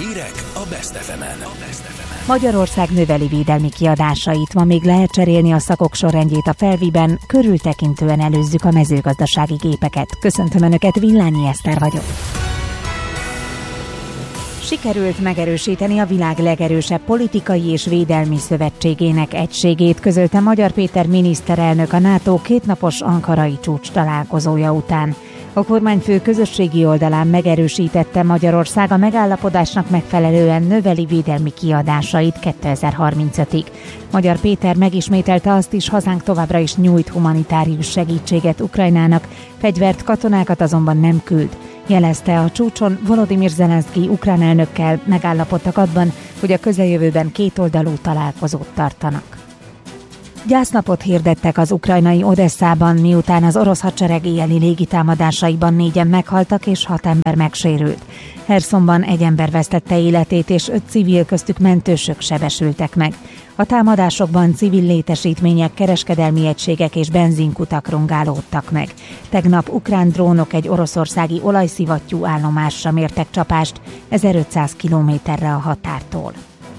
Hírek a Best FM-en. Magyarország növeli védelmi kiadásait, ma még lehet cserélni a szakok sorrendjét a Felviben, körültekintően előzzük a mezőgazdasági gépeket. Köszöntöm Önöket, Villányi Eszter vagyok. Sikerült megerősíteni a világ legerősebb politikai és védelmi szövetségének egységét, közölte Magyar Péter miniszterelnök a NATO kétnapos ankarai csúcs találkozója után. A kormányfő közösségi oldalán megerősítette, Magyarország a megállapodásnak megfelelően növeli védelmi kiadásait 2035-ig. Magyar Péter megismételte azt is, hazánk továbbra is nyújt humanitárius segítséget Ukrajnának, fegyvert, katonákat azonban nem küld. Jelezte, a csúcson Volodymyr Zelenszky ukrán elnökkel megállapodtak abban, hogy a közeljövőben kétoldalú találkozót tartanak. Gyásznapot hirdettek az ukrajnai Odesszában, miután az orosz hadsereg éjjeli légitámadásaiban 4-en meghaltak és 6 ember megsérült. Hersonban 1 ember vesztette életét és 5 civil, köztük mentősök sebesültek meg. A támadásokban civil létesítmények, kereskedelmi egységek és benzinkutak rongálódtak meg. Tegnap ukrán drónok egy oroszországi olajszivattyú állomásra mértek csapást, 1500 kilométerre a határtól.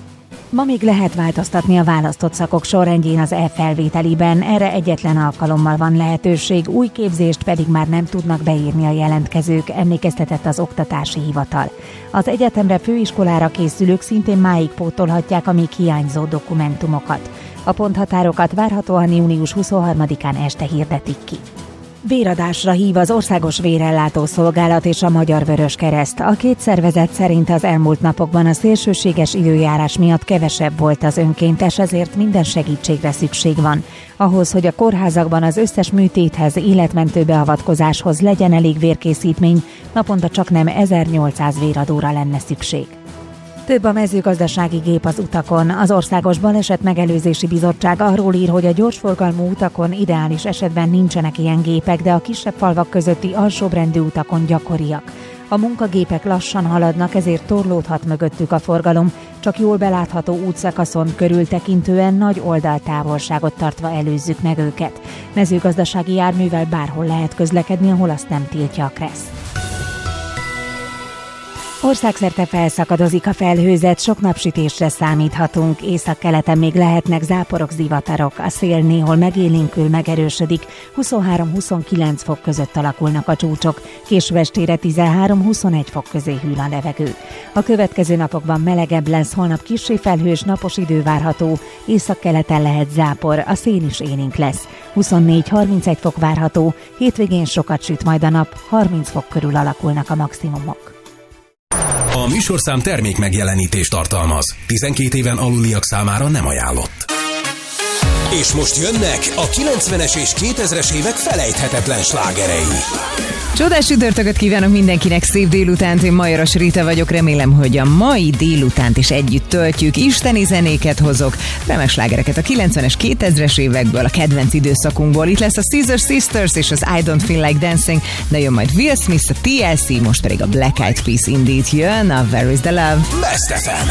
Ma még lehet változtatni a választott szakok sorrendjén az e-felvételiben, erre egyetlen alkalommal van lehetőség, új képzést pedig már nem tudnak beírni a jelentkezők, emlékeztetett az Oktatási Hivatal. Az egyetemre, főiskolára készülők szintén máig pótolhatják a még hiányzó dokumentumokat. A ponthatárokat várhatóan június 23-án este hirdetik ki. Véradásra hív az Országos Vérellátó Szolgálat és a Magyar Vöröskereszt. A két szervezet szerint az elmúlt napokban a szélsőséges időjárás miatt kevesebb volt az önkéntes, ezért minden segítségre szükség van. Ahhoz, hogy a kórházakban az összes műtéthez, életmentő beavatkozáshoz legyen elég vérkészítmény, naponta csaknem 1800 véradóra lenne szükség. Több a mezőgazdasági gép az utakon. Az Országos Baleset Megelőzési Bizottság arról ír, hogy a gyorsforgalmú utakon ideális esetben nincsenek ilyen gépek, de a kisebb falvak közötti alsóbrendű utakon gyakoriak. A munkagépek lassan haladnak, ezért torlódhat mögöttük a forgalom, csak jól belátható útszakaszon körültekintően nagy oldaltávolságot tartva előzzük meg őket. Mezőgazdasági járművel bárhol lehet közlekedni, ahol azt nem tiltja a KRESZ. Országszerte felszakadozik a felhőzet, sok napsütésre számíthatunk, északkeleten még lehetnek záporok, zivatarok, a szél néhol megélénkül, megerősödik, 23-29 fok között alakulnak a csúcsok, késő estére 13-21 fok közé hűl a levegő. A következő napokban melegebb lesz, holnap kissé felhős, napos idő várható, északkeleten lehet zápor, a szél is élénk lesz, 24-31 fok várható, hétvégén sokat süt majd a nap, 30 fok körül alakulnak a maximumok. A műsorszám termék megjelenítést tartalmaz. 12 éven aluliak számára nem ajánlott. És most jönnek a 90-es és 2000-es évek felejthetetlen slágerei. Csodás csütörtököt kívánok mindenkinek, szép délutánt, én Majoras Rita vagyok, remélem, hogy a mai délutánt is együtt töltjük, isteni zenéket hozok, remek slágereket a 90-es, 2000-es évekből, a kedvenc időszakunkból. Itt lesz a Scissor Sisters és az I Don't Feel Like Dancing, de jön majd Will Smith, a TLC, most pedig a Black Eyed Peas Indeed jön, a Where is the Love? Best FM.